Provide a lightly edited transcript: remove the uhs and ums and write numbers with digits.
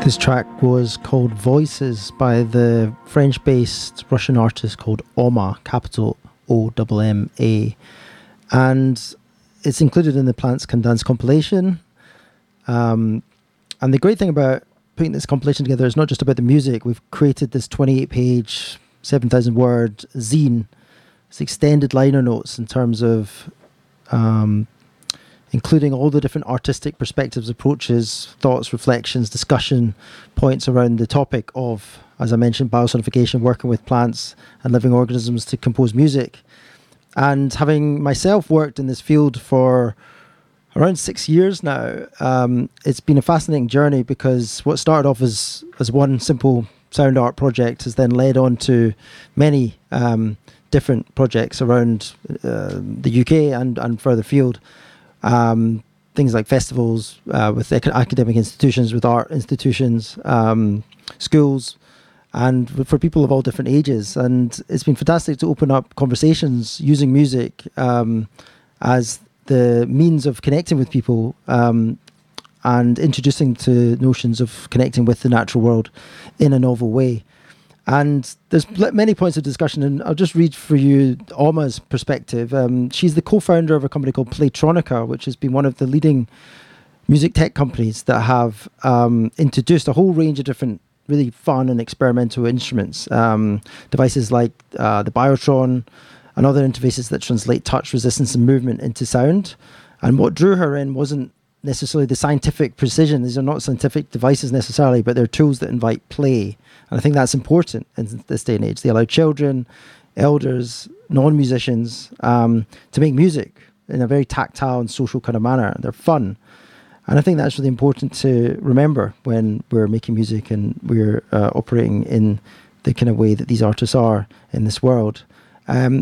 This track was called Voices by the French-based Russian artist called Omma, capital O-M-M-A. And it's included in the Plants Can Dance compilation. And the great thing about putting this compilation together is not just about the music. We've created this 28-page, 7,000-word zine. It's extended liner notes in terms of including all the different artistic perspectives, approaches, thoughts, reflections, discussion points around the topic of, as I mentioned, biosonification, working with plants and living organisms to compose music. And having myself worked in this field for around 6 years now, it's been a fascinating journey, because what started off as one simple sound art project has then led on to many different projects around the UK and further afield. Things like festivals with academic institutions, with art institutions, schools, and for people of all different ages. And it's been fantastic to open up conversations using music as the means of connecting with people and introducing to notions of connecting with the natural world in a novel way. And there's many points of discussion, and I'll just read for you Omma's perspective. She's the co-founder of a company called Playtronica, which has been one of the leading music tech companies that have introduced a whole range of different really fun and experimental instruments, devices like the Biotron and other interfaces that translate touch, resistance and movement into sound. And what drew her in wasn't necessarily the scientific precision. These are not scientific devices necessarily, but they're tools that invite play. And I think that's important in this day and age. They allow children, elders, non-musicians to make music in a very tactile and social kind of manner. They're fun. And I think that's really important to remember when we're making music and we're operating in the kind of way that these artists are in this world.